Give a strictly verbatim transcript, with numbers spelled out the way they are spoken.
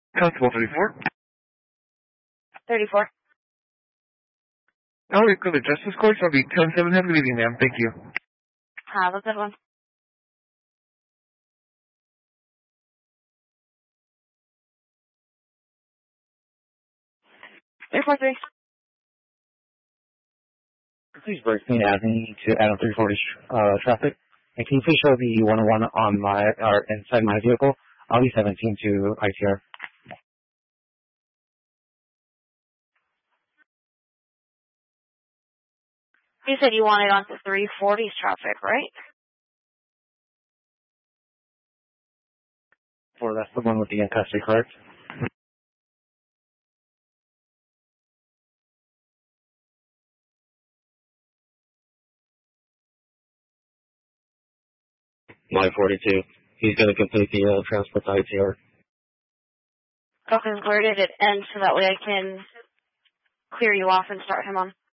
Constable thirty-four. thirty-four. All right, go to Justice Court. I'll be ten seven. Have a good evening, ma'am. Thank you. Have a good one. three four three. Please break me Avenue to Adam three forty uh, traffic. And can you please show the one oh one on my, or inside my vehicle? I'll be seventeen to I T R. You said you wanted on to three forty's traffic, right? Or that's the one with the in custody, correct? nine forty-two. He's going to complete the uh, transport to I T R. Okay, where did it end so that way I can clear you off and start him on?